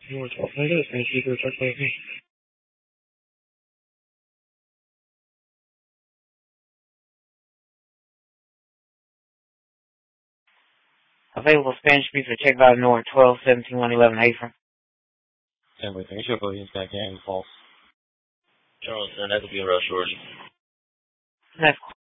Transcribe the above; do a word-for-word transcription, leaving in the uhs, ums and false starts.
North twelve ninety, this is Speaker, check by me. Available Spanish speaker, check by North twelve seventeen one eleven. How you from? Anyway, thanks for calling back and false. Charleston, that could be a rush order. That's